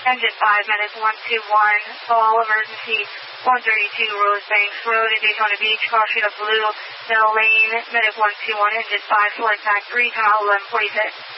Engine 5, medic 121, call emergency 132 Rosebanks Road in Daytona Beach, car sheet of blue, middle lane, medic 121, engine 5, select back 3, Tahoe 1146.